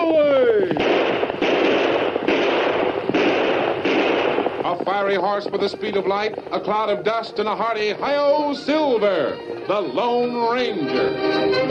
away! A fiery horse with the speed of light, a cloud of dust, and a hearty hi-yo Silver, the Lone Ranger.